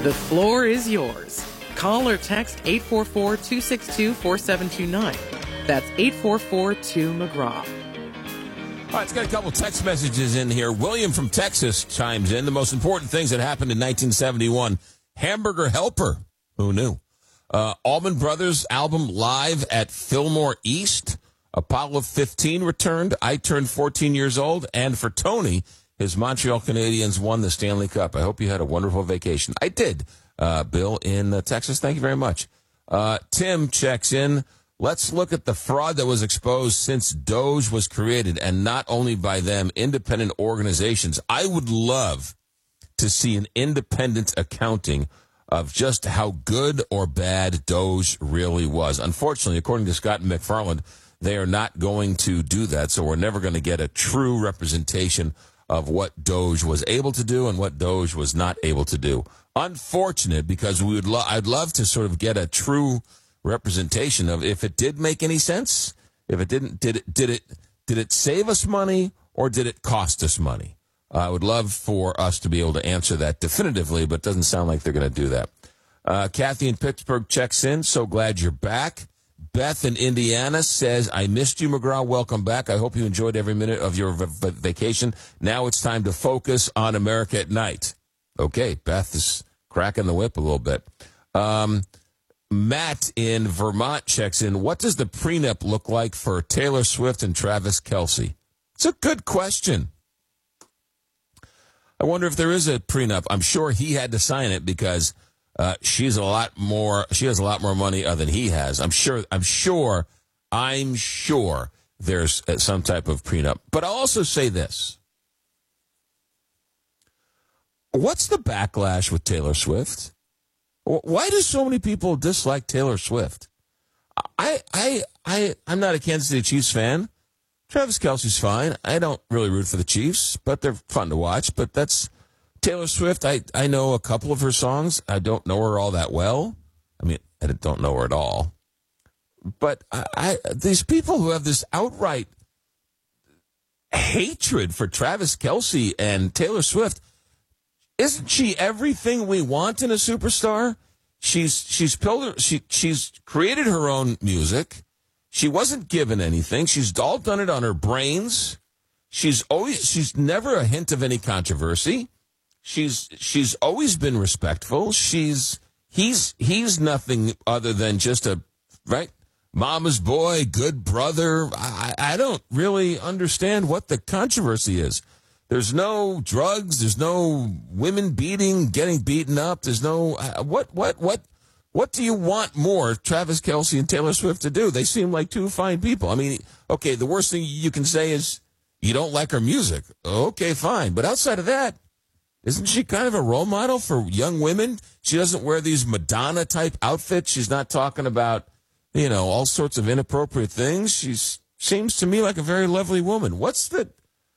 The floor is yours. Call or text 844-262-4729. That's 844-2-McGraw. All right, it's got a couple text messages in here. William from Texas chimes in. The most important things that happened in 1971. Hamburger Helper. Who knew? Allman Brothers album live at Fillmore East. Apollo 15 returned. I turned 14 years old. And for Tony, his Montreal Canadiens won the Stanley Cup. I hope you had a wonderful vacation. I did, Bill, in Texas. Thank you very much. Tim checks in. Let's look at the fraud that was exposed since Doge was created, and not only by them, independent organizations. I would love to see an independent accounting of just how good or bad Doge really was. Unfortunately, according to Scott McFarland, they are not going to do that, so we're never going to get a true representation of what Doge was able to do and what Doge was not able to do. Unfortunate, because I'd love to sort of get a true representation of if it did make any sense. If it didn't, did it save us money or did it cost us money? I would love for us to be able to answer that definitively, but it doesn't sound like they're going to do that. Kathy in Pittsburgh checks in. So glad you're back. Beth in Indiana says, I missed you, McGraw. Welcome back. I hope you enjoyed every minute of your vacation. Now it's time to focus on America at Night. Okay, Beth is cracking the whip a little bit. Matt in Vermont checks in. What does the prenup look like for Taylor Swift and Travis Kelce? It's a good question. I wonder if there is a prenup. I'm sure he had to sign it because she has a lot more money than he has. I'm sure there's some type of prenup. But I'll also say this. What's the backlash with Taylor Swift? Why do so many people dislike Taylor Swift? I'm not a Kansas City Chiefs fan. Travis Kelce's fine. I don't really root for the Chiefs, but they're fun to watch. But that's Taylor Swift. I know a couple of her songs. I don't know her all that well. I mean, I don't know her at all. But these people who have this outright hatred for Travis Kelce and Taylor Swift, isn't she everything we want in a superstar? She's created her own music. She wasn't given anything. She's all done it on her brains. She's never a hint of any controversy. She's always been respectful. He's nothing other than just a mama's boy, good brother. I don't really understand what the controversy is. There's no drugs. There's no women getting beaten up. There's no what do you want more Travis Kelce and Taylor Swift to do? They seem like two fine people. I mean, okay, the worst thing you can say is you don't like her music. Okay, fine. But outside of that, isn't she kind of a role model for young women? She doesn't wear these Madonna-type outfits. She's not talking about, all sorts of inappropriate things. She seems to me like a very lovely woman. What's the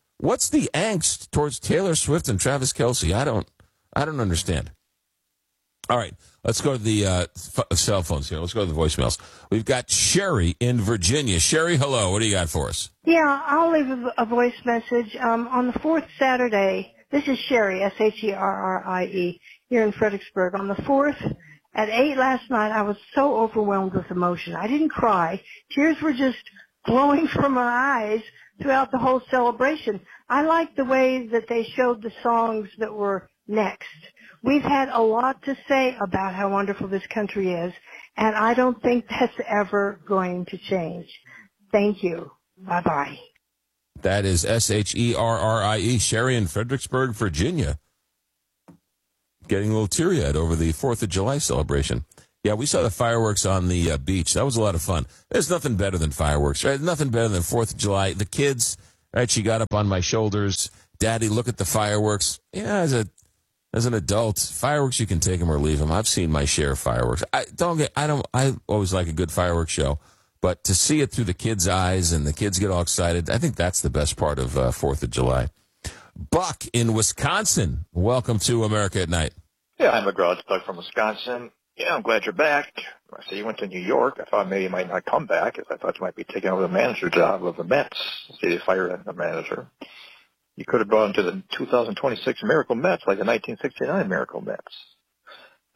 angst towards Taylor Swift and Travis Kelce? I don't understand. All right, let's go to the cell phones here. Let's go to the voicemails. We've got Sherry in Virginia. Sherry, hello. What do you got for us? Yeah, I'll leave a voice message. On the fourth Saturday, this is Sherry, Sherrie, here in Fredericksburg. On the 4th, at 8 last night, I was so overwhelmed with emotion. I didn't cry. Tears were just flowing from my eyes throughout the whole celebration. I liked the way that they showed the songs that were next. We've had a lot to say about how wonderful this country is, and I don't think that's ever going to change. Thank you. Bye-bye. That is Sherrie, Sherry in Fredericksburg, Virginia. Getting a little teary-eyed over the 4th of July celebration. Yeah, we saw the fireworks on the beach. That was a lot of fun. There's nothing better than fireworks, right? Nothing better than 4th of July. The kids, right? She got up on my shoulders. Daddy, look at the fireworks. Yeah, as an adult, fireworks, you can take them or leave them. I've seen my share of fireworks. I always like a good fireworks show, but to see it through the kids' eyes and the kids get all excited, I think that's the best part of 4th of July. Buck in Wisconsin, welcome to America at Night. Yeah, I'm McGraw. It's Buck from Wisconsin. Yeah, I'm glad you're back. I see you went to New York. I thought maybe you might not come back, as I thought you might be taking over the manager job of the Mets. See, they fired the manager. You could have gone to the 2026 Miracle Mets, like the 1969 Miracle Mets.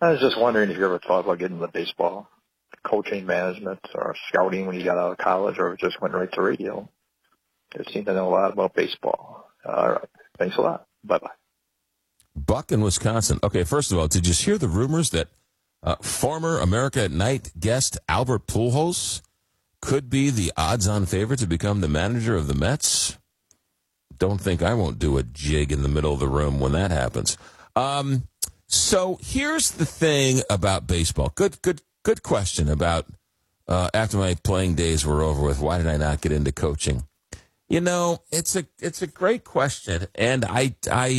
I was just wondering if you ever thought about getting into baseball, coaching, management, or scouting when you got out of college, or just went right to radio. You seem to know a lot about baseball. All right. Thanks a lot. Bye-bye. Buck in Wisconsin. Okay, first of all, did you hear the rumors that former America at Night guest Albert Pujols could be the odds-on favorite to become the manager of the Mets? Don't think I won't do a jig in the middle of the room when that happens. So here's the thing about baseball. Good question about after my playing days were over with, why did I not get into coaching? You know, it's a great question, and I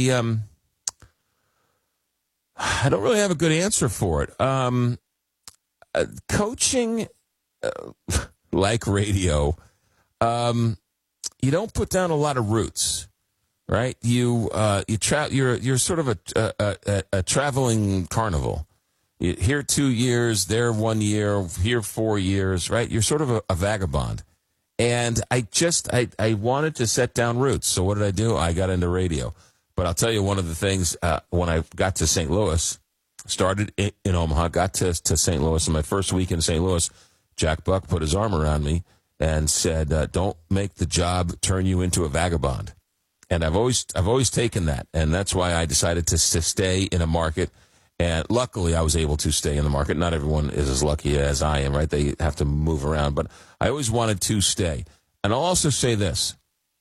don't really have a good answer for it. Coaching, like radio, you don't put down a lot of roots, right? You're sort of a traveling carnival. Here 2 years, there 1 year, here 4 years, right? You're sort of a vagabond. And I wanted to set down roots. So what did I do? I got into radio. But I'll tell you one of the things, when I got to St. Louis, started in Omaha, got to St. Louis, and my first week in St. Louis, Jack Buck put his arm around me and said, don't make the job turn you into a vagabond. And I've always taken that, and that's why I decided to stay in a market. And luckily, I was able to stay in the market. Not everyone is as lucky as I am, right? They have to move around. But I always wanted to stay. And I'll also say this.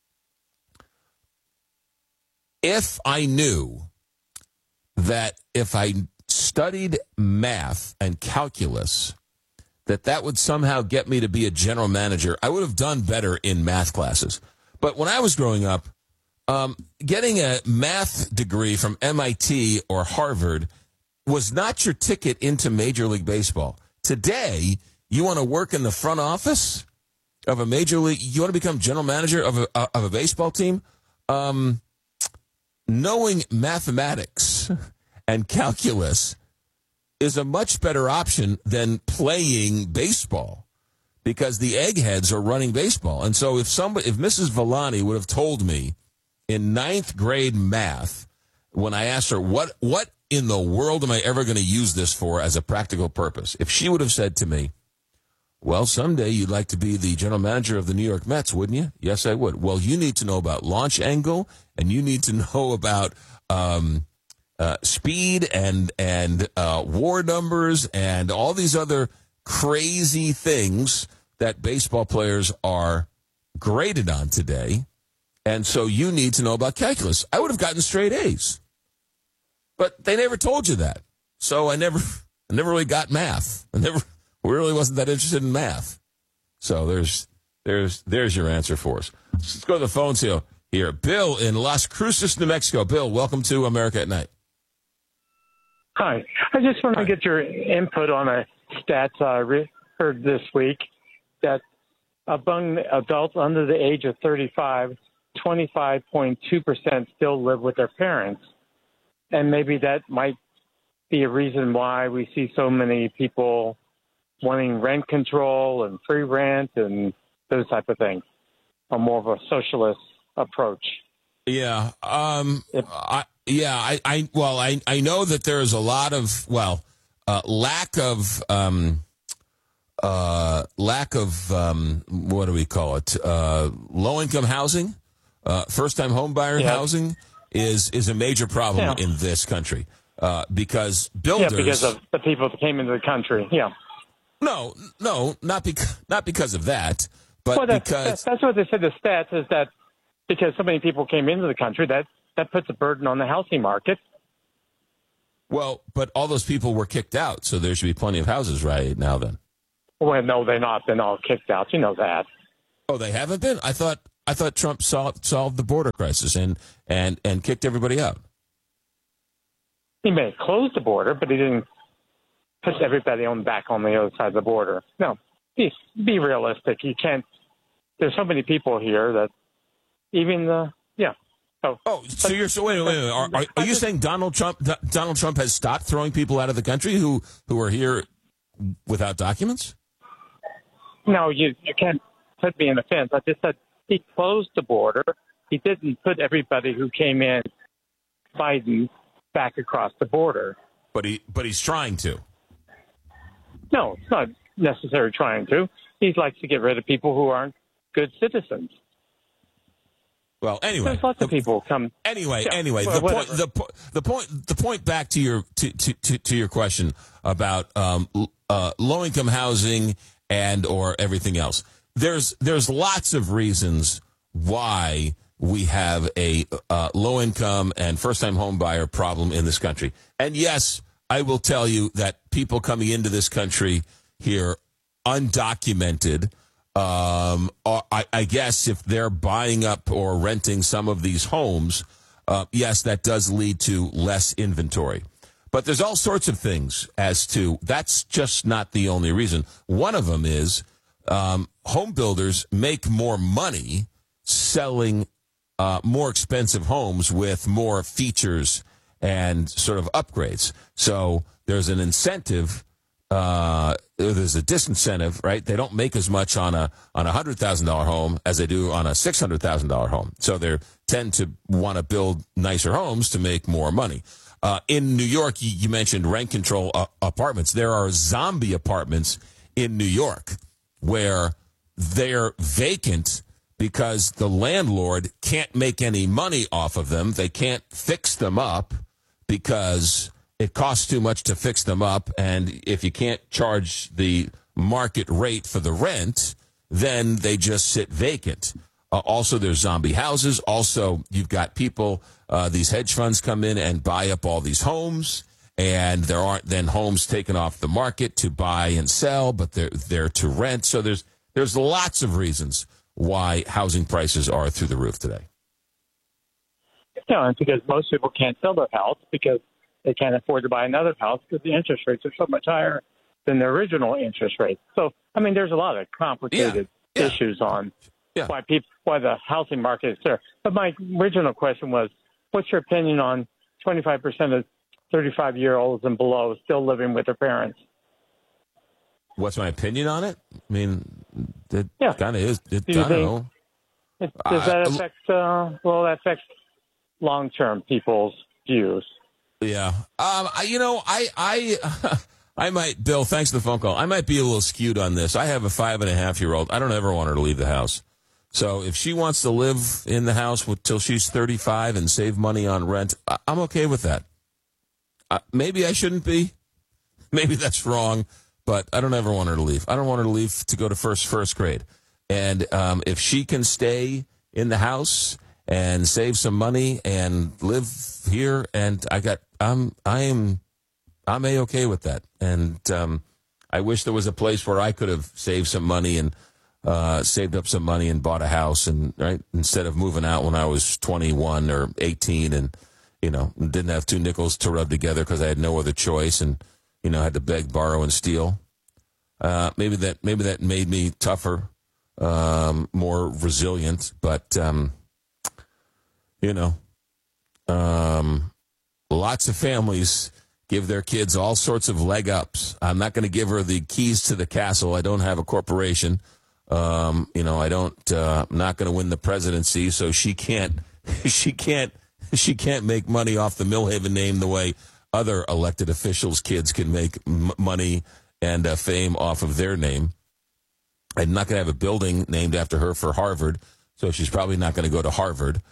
If I knew that if I studied math and calculus, that would somehow get me to be a general manager, I would have done better in math classes. But when I was growing up, getting a math degree from MIT or Harvard was not your ticket into Major League Baseball. Today, you want to work in the front office of a major league, you want to become general manager of a baseball team, knowing mathematics and calculus is a much better option than playing baseball, because the eggheads are running baseball. And so if Mrs. Villani would have told me in 9th grade math, when I asked her, what in the world am I ever going to use this for as a practical purpose? If she would have said to me, well, someday you'd like to be the general manager of the New York Mets, wouldn't you? Yes, I would. Well, you need to know about launch angle, and you need to know about speed and WAR numbers and all these other crazy things that baseball players are graded on today. And so you need to know about calculus. I would have gotten straight A's. But they never told you that. So I never really got math. I really wasn't that interested in math. So there's your answer for us. Let's go to the phones here. Bill in Las Cruces, New Mexico. Bill, welcome to America at Night. Hi. I just want to get your input on a stats I heard this week that among adults under the age of 35, 25.2% still live with their parents. And maybe that might be a reason why we see so many people wanting rent control and free rent and those type of things, or more of a socialist approach. Yeah. I know that there's a lot of, lack of what do we call it? Low-income housing, first-time home buyer housing is a major problem in this country because builders. Yeah, because of the people that came into the country. Yeah. No, not because of that, but that's what they said. The stats is that because so many people came into the country, that puts a burden on the housing market. Well, but all those people were kicked out, so there should be plenty of houses right now. Then. Well, no, they're not. They're all kicked out. You know that. Oh, they haven't been? I thought Trump solved the border crisis and kicked everybody out. He may have closed the border, but he didn't put everybody back on the other side of the border. No, be realistic. You can't. There's so many people here that even So wait a minute. Are you saying Donald Trump has stopped throwing people out of the country who are here without documents? No, you can't put me in a fence. I just said he closed the border. He didn't put everybody who came in Biden back across the border. But he's trying to. No, it's not necessarily trying to. He likes to get rid of people who aren't good citizens. Well, anyway, there's lots of people come. Anyway, well, the point back to your to your question about low income housing and or everything else. There's lots of reasons why we have a low income and first time home buyer problem in this country. And yes, I will tell you that people coming into this country here undocumented. I guess if they're buying up or renting some of these homes, yes, that does lead to less inventory. But there's all sorts of things as to that's just not the only reason. One of them is home builders make more money selling more expensive homes with more features and sort of upgrades. So there's an incentive. There's a disincentive, right? They don't make as much on a $100,000 home as they do on a $600,000 home. So they tend to want to build nicer homes to make more money. In New York, you mentioned rent control apartments. There are zombie apartments in New York where they're vacant because the landlord can't make any money off of them. They can't fix them up because it costs too much to fix them up, and if you can't charge the market rate for the rent, then they just sit vacant. Also, there's zombie houses. Also, you've got people, these hedge funds come in and buy up all these homes, and there aren't then homes taken off the market to buy and sell, but they're to rent. So there's lots of reasons why housing prices are through the roof today. No, it's because most people can't sell their house because they can't afford to buy another house because the interest rates are so much higher than the original interest rate. So, I mean, there's a lot of complicated issues on why the housing market is there. But my original question was, what's your opinion on 25% of 35-year-olds and below still living with their parents? What's my opinion on it? I mean, it kind of is. I don't know. Does that affect, that affects long-term people's views? Yeah. I might, Bill, thanks for the phone call. I might be a little skewed on this. I have a 5.5-year-old. I don't ever want her to leave the house. So if she wants to live in the house till she's 35 and save money on rent, I'm okay with that. Maybe I shouldn't be. Maybe that's wrong, but I don't ever want her to leave. I don't want her to leave to go to first grade. And if she can stay in the house and save some money and live here, and I'm A-okay with that. And I wish there was a place where I could have saved some money and saved up some money and bought a house, and right instead of moving out when I was 21 or 18 and didn't have 2 nickels to rub together because I had no other choice and had to beg, borrow, and steal. Maybe that made me tougher, more resilient, but lots of families give their kids all sorts of leg ups. I'm not going to give her the keys to the castle. I don't have a corporation. I'm not going to win the presidency, so she can't make money off the Millhaven name the way other elected officials' kids can make money and fame off of their name. I'm not going to have a building named after her for Harvard, so she's probably not going to go to Harvard.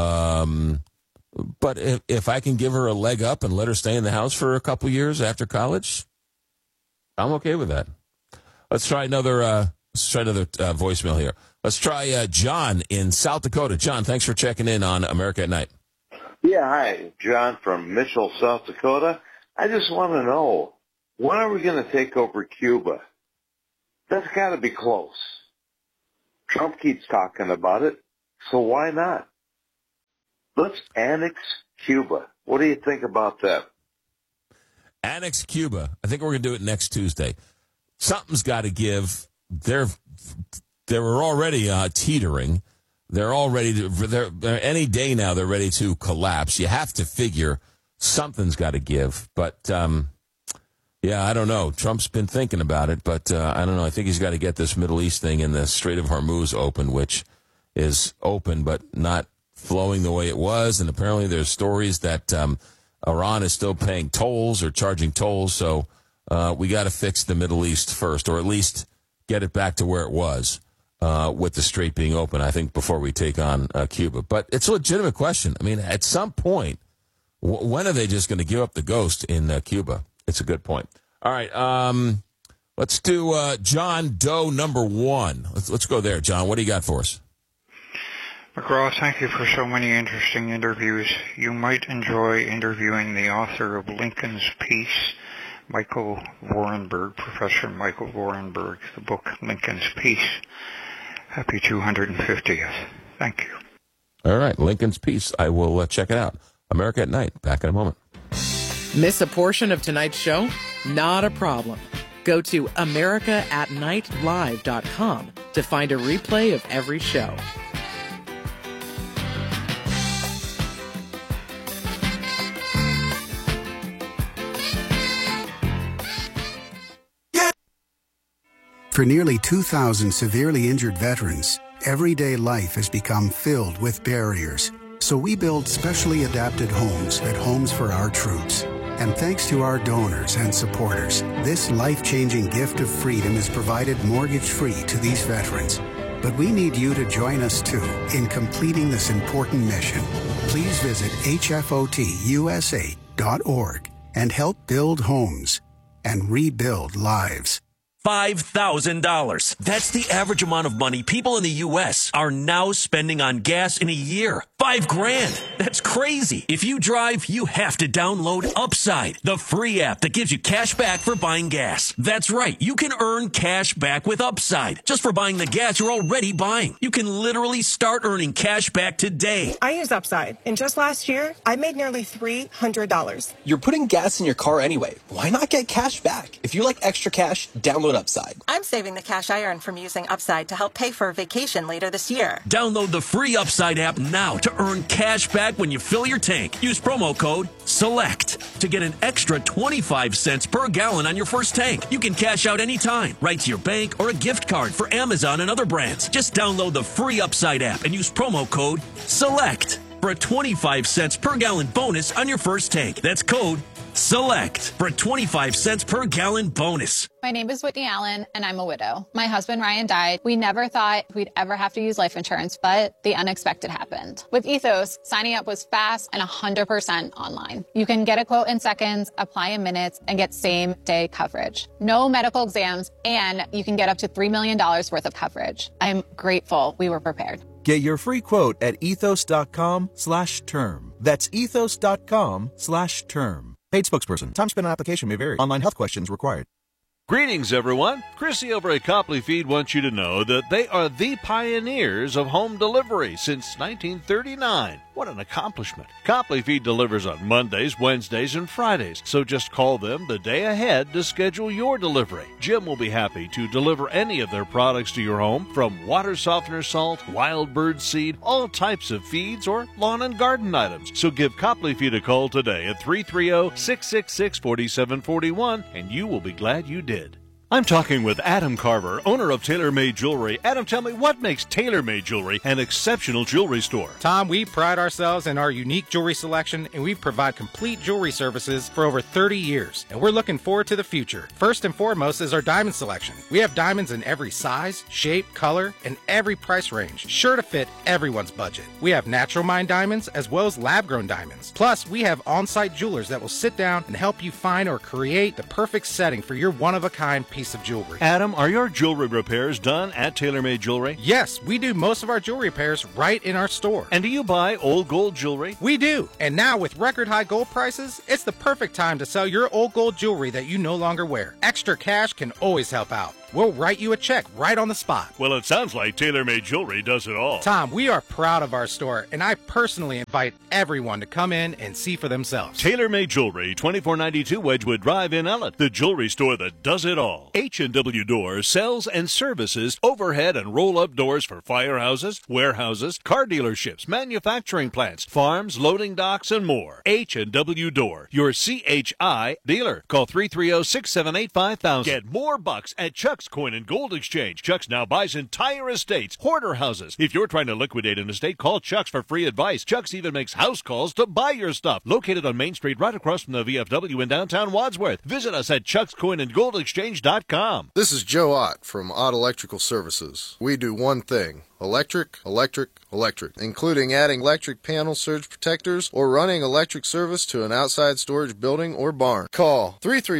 But if I can give her a leg up and let her stay in the house for a couple years after college, I'm okay with that. Let's try another voicemail here. Let's try John in South Dakota. John, thanks for checking in on America at Night. Yeah, hi, John from Mitchell, South Dakota. I just want to know, when are we going to take over Cuba? That's got to be close. Trump keeps talking about it, so why not? Let's annex Cuba. What do you think about that? Annex Cuba. I think we're going to do it next Tuesday. Something's got to give. They were already teetering. They're all ready to. They're any day now. They're ready to collapse. You have to figure something's got to give. But I don't know. Trump's been thinking about it, but I don't know. I think he's got to get this Middle East thing in the Strait of Hormuz open, which is open but not flowing the way it was. And apparently there's stories that Iran is still paying tolls or charging tolls, so we got to fix the Middle East first, or at least get it back to where it was with the strait being open, I think, before we take on Cuba. But it's a legitimate question. I mean, at some point, when are they just going to give up the ghost in Cuba? It's a good point. All right, let's do John Doe number 1. Let's go there, John. What do you got for us? McGraw, thank you for so many interesting interviews. You might enjoy interviewing the author of Lincoln's Peace, Michael Vorenberg, Professor Michael Vorenberg, the book Lincoln's Peace. Happy 250th. Thank you. All right, Lincoln's Peace. I will check it out. America at Night. Back in a moment. Miss a portion of tonight's show? Not a problem. Go to americaatnightlive.com to find a replay of every show. For nearly 2,000 severely injured veterans, everyday life has become filled with barriers. So we build specially adapted homes at Homes for Our Troops. And thanks to our donors and supporters, this life-changing gift of freedom is provided mortgage-free to these veterans. But we need you to join us, too, in completing this important mission. Please visit hfotusa.org and help build homes and rebuild lives. $5,000. That's the average amount of money people in the U.S. are now spending on gas in a year. $5,000. That's crazy. If you drive, you have to download Upside, the free app that gives you cash back for buying gas. That's right. You can earn cash back with Upside just for buying the gas you're already buying. You can literally start earning cash back today. I use Upside, and just last year, I made nearly $300. You're putting gas in your car anyway. Why not get cash back? If you like extra cash, download Upside. I'm saving the cash I earn from using Upside to help pay for a vacation later this year. Download the free Upside app now to earn cash back when you fill your tank. Use promo code SELECT to get an extra 25 cents per gallon on your first tank. You can cash out anytime, right to your bank or a gift card for Amazon and other brands. Just download the free Upside app and use promo code SELECT for a 25 cents per gallon bonus on your first tank. That's code SELECT for a 25 cents per gallon bonus. My name is Whitney Allen, and I'm a widow. My husband, Ryan, died. We never thought we'd ever have to use life insurance, but the unexpected happened. With Ethos, signing up was fast and 100% online. You can get a quote in seconds, apply in minutes, and get same-day coverage. No medical exams, and you can get up to $3 million worth of coverage. I'm grateful we were prepared. Get your free quote at ethos.com/term. That's ethos.com/term. Paid spokesperson. Time spent on application may vary. Online health questions required. Greetings, everyone. Chrissy over at Copley Feed wants you to know that they are the pioneers of home delivery since 1939. What an accomplishment. Copley Feed delivers on Mondays, Wednesdays, and Fridays, so just call them the day ahead to schedule your delivery. Jim will be happy to deliver any of their products to your home, from water softener salt, wild bird seed, all types of feeds, or lawn and garden items. So give Copley Feed a call today at 330-666-4741, and you will be glad you did. I'm talking with Adam Carver, owner of TaylorMade Jewelry. Adam, tell me, what makes TaylorMade Jewelry an exceptional jewelry store? Tom, we pride ourselves in our unique jewelry selection, and we provide complete jewelry services for over 30 years. And we're looking forward to the future. First and foremost is our diamond selection. We have diamonds in every size, shape, color, and every price range, sure to fit everyone's budget. We have natural mined diamonds as well as lab-grown diamonds. Plus, we have on-site jewelers that will sit down and help you find or create the perfect setting for your one-of-a-kind piece of jewelry. Adam, are your jewelry repairs done at TaylorMade Jewelry? Yes, we do most of our jewelry repairs right in our store. And do you buy old gold jewelry? We do. And now with record high gold prices, it's the perfect time to sell your old gold jewelry that you no longer wear. Extra cash can always help out. We'll write you a check right on the spot. Well, it sounds like TaylorMade Jewelry does it all. Tom, we are proud of our store, and I personally invite everyone to come in and see for themselves. TaylorMade Jewelry, 2492 Wedgwood Drive in Ellett, the jewelry store that does it all. H&W Doors sells and services overhead and roll-up doors for firehouses, warehouses, car dealerships, manufacturing plants, farms, loading docks, and more. H&W Door, your CHI dealer. Call 330-678-5000. Get more bucks at Chuck's Chuck's Coin and Gold Exchange. Chuck's now buys entire estates, hoarder houses. If you're trying to liquidate an estate, call Chuck's for free advice. Chuck's even makes house calls to buy your stuff. Located on Main Street right across from the VFW in downtown Wadsworth. Visit us at chuckscoinandgoldexchange.com. This is Joe Ott from Ott Electrical Services. We do one thing. Electric, including adding electric panel surge protectors or running electric service to an outside storage building or barn. Call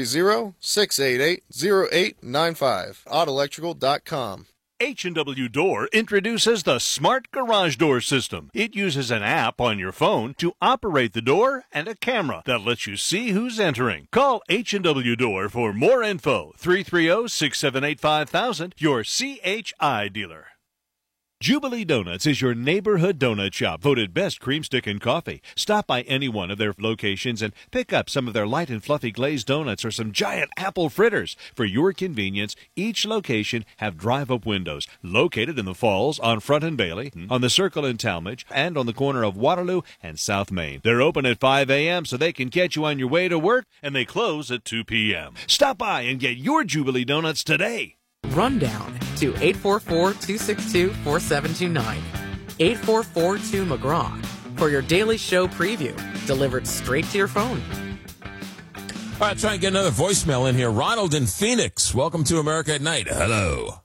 330-688-0895. OttElectrical.com. H&W Door introduces the Smart Garage Door System. It uses an app on your phone to operate the door and a camera that lets you see who's entering. Call H&W Door for more info. 330-678-5000, your CHI dealer. Jubilee Donuts is your neighborhood donut shop, voted best cream stick and coffee. Stop by any one of their locations and pick up some of their light and fluffy glazed donuts or some giant apple fritters. For your convenience, each location have drive-up windows located in the Falls, on Front and Bailey, on the Circle in Talmadge, and on the corner of Waterloo and South Main. They're open at 5 a.m. so they can catch you on your way to work, and they close at 2 p.m. Stop by and get your Jubilee Donuts today. Rundown to 844-262-4729. 844-2McGraw for your daily show preview, delivered straight to your phone. All right, try and get another voicemail in here. Ronald in Phoenix, welcome to America at Night. Hello.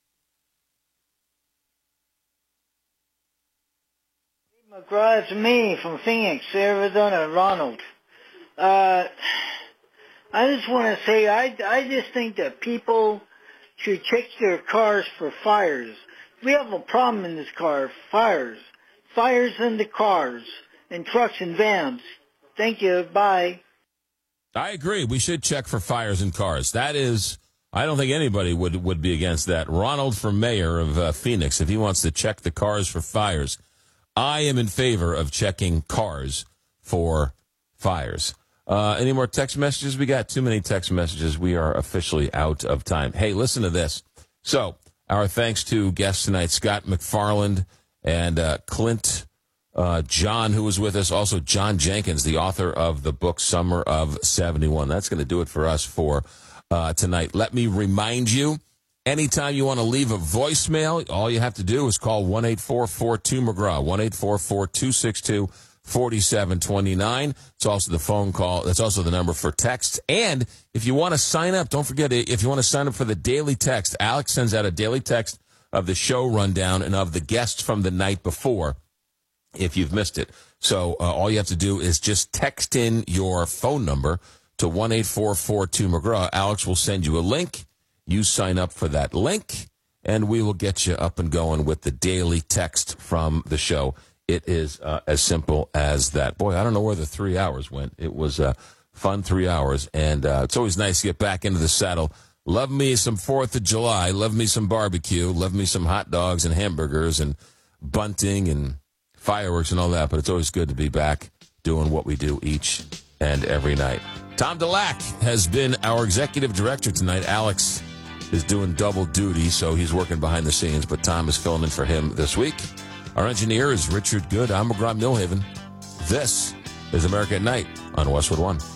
McGraw, it's me from Phoenix, Arizona, Ronald. I just want to say, I just think that people should check their cars for fires. We have a problem in this car, fires. Fires in the cars, and trucks and vans. Thank you, bye. I agree. We should check for fires in cars. That is, I don't think anybody would be against that. Ronald for mayor of Phoenix, if he wants to check the cars for fires, I am in favor of checking cars for fires. Any more text messages? We got too many text messages. We are officially out of time. Hey, listen to this. So, our thanks to guests tonight, Scott McFarland and Clint John, who was with us. Also, John Jenkins, the author of the book Summer of 71. That's going to do it for us for tonight. Let me remind you, anytime you want to leave a voicemail, all you have to do is call 1-844-2McGraw, 1-844-262-4729. It's also the phone call. That's also the number for text. And if you want to sign up, don't forget, if you want to sign up for the daily text, Alex sends out a daily text of the show rundown and of the guests from the night before, if you've missed it. So all you have to do is just text in your phone number to 1-844-2McGraw. Alex will send you a link. You sign up for that link, and we will get you up and going with the daily text from the show. It is as simple as that. Boy, I don't know where the 3 hours went. It was a fun 3 hours, and it's always nice to get back into the saddle. Love me some 4th of July. Love me some barbecue. Love me some hot dogs and hamburgers and bunting and fireworks and all that. But it's always good to be back doing what we do each and every night. Tom DeLack has been our executive director tonight. Alex is doing double duty, so he's working behind the scenes, but Tom is filling in for him this week. Our engineer is Richard Good. I'm McGraw Millhaven. This is America at Night on Westwood One.